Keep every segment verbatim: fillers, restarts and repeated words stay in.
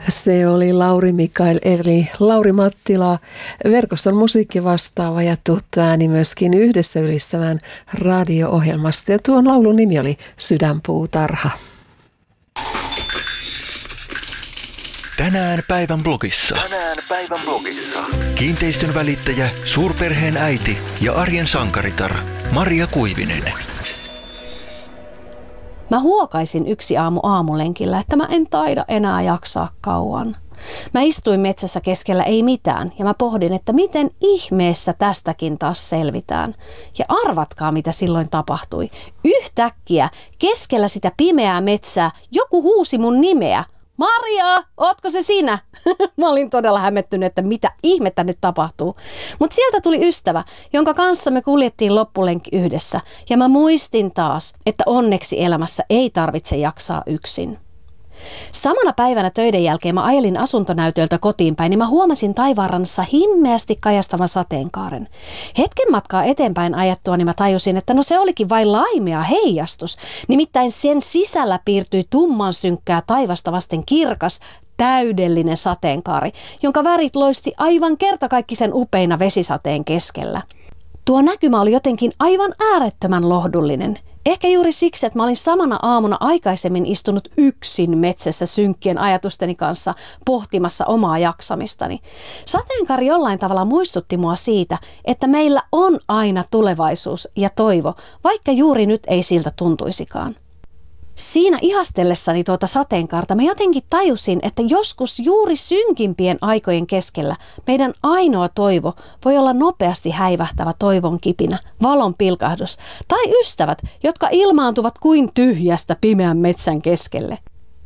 Se oli Lauri Mikael eli Lauri Mattila, verkoston musiikkivastaava ja tuttu ääni myöskin Yhdessä ylistävän radio-ohjelmasta. Ja tuon laulun nimi oli Sydänpuutarha. Tänään päivän blogissa. Tänään päivän blogissa. Kiinteistön välittäjä, suurperheen äiti ja arjen sankaritar Maria Kuivinen. Mä huokaisin yksi aamu aamulenkillä, että mä en taida enää jaksaa kauan. Mä istuin metsässä keskellä ei mitään ja mä pohdin, että miten ihmeessä tästäkin taas selvitään. Ja arvatkaa, mitä silloin tapahtui. Yhtäkkiä keskellä sitä pimeää metsää joku huusi mun nimeä. Maria, ootko se sinä? Mä olin todella hämmettynyt, että mitä ihmettä nyt tapahtuu. Mutta sieltä tuli ystävä, jonka kanssa me kuljettiin loppulenkki yhdessä. Ja mä muistin taas, että onneksi elämässä ei tarvitse jaksaa yksin. Samana päivänä töiden jälkeen mä ajelin asuntonäytöltä kotiin päin, niin mä huomasin taivaanrannassa himmeästi kajastavan sateenkaaren. Hetken matkaa eteenpäin ajettua, niin mä tajusin, että no se olikin vain laimea heijastus. Nimittäin sen sisällä piirtyi tumman synkkää taivasta vasten kirkas, täydellinen sateenkaari, jonka värit loisti aivan kertakaikkisen upeina vesisateen keskellä. Tuo näkymä oli jotenkin aivan äärettömän lohdullinen. Ehkä juuri siksi, että mä olin samana aamuna aikaisemmin istunut yksin metsässä synkkien ajatusteni kanssa pohtimassa omaa jaksamistani. Sateenkaari jollain tavalla muistutti mua siitä, että meillä on aina tulevaisuus ja toivo, vaikka juuri nyt ei siltä tuntuisikaan. Siinä ihastellessani tuota sateenkaarta mä jotenkin tajusin, että joskus juuri synkimpien aikojen keskellä meidän ainoa toivo voi olla nopeasti häivähtävä toivon kipinä, valon pilkahdus tai ystävät, jotka ilmaantuvat kuin tyhjästä pimeän metsän keskelle.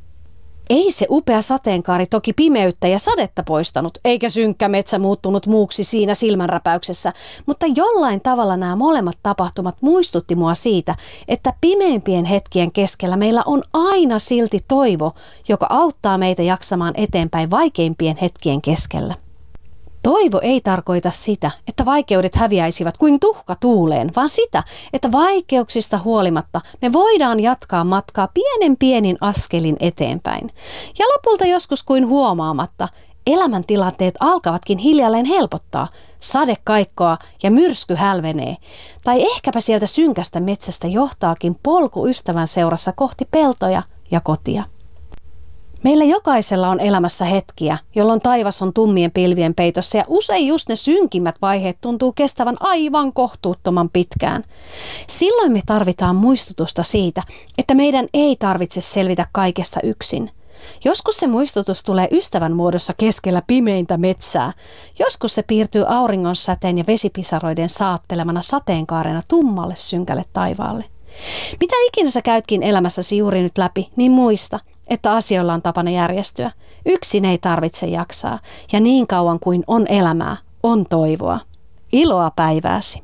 Ei se upea sateenkaari toki pimeyttä ja sadetta poistanut, eikä synkkä metsä muuttunut muuksi siinä silmänräpäyksessä, mutta jollain tavalla nämä molemmat tapahtumat muistutti mua siitä, että pimeimpien hetkien keskellä meillä on aina silti toivo, joka auttaa meitä jaksamaan eteenpäin vaikeimpien hetkien keskellä. Toivo ei tarkoita sitä, että vaikeudet häviäisivät kuin tuhka tuuleen, vaan sitä, että vaikeuksista huolimatta me voidaan jatkaa matkaa pienen pienin askelin eteenpäin. Ja lopulta joskus kuin huomaamatta elämäntilanteet alkavatkin hiljalleen helpottaa, sade kaikkoa ja myrsky hälvenee. Tai ehkäpä sieltä synkästä metsästä johtaakin polku ystävän seurassa kohti peltoja ja kotia. Meillä jokaisella on elämässä hetkiä, jolloin taivas on tummien pilvien peitossa ja usein just ne synkimmät vaiheet tuntuu kestävän aivan kohtuuttoman pitkään. Silloin me tarvitaan muistutusta siitä, että meidän ei tarvitse selvitä kaikesta yksin. Joskus se muistutus tulee ystävän muodossa keskellä pimeintä metsää. Joskus se piirtyy auringon säteen ja vesipisaroiden saattelemana sateenkaarena tummalle synkälle taivaalle. Mitä ikinä sä käytkin elämässäsi juuri nyt läpi, niin muista, että asioilla on tapana järjestyä. Yksin ei tarvitse jaksaa, ja niin kauan kuin on elämää, on toivoa. Iloa päivääsi.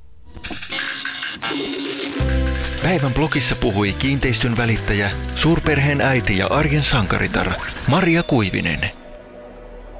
Päivän blogissa puhui kiinteistön välittäjä, suurperheen äiti ja arjen sankaritar Maria Kuivinen.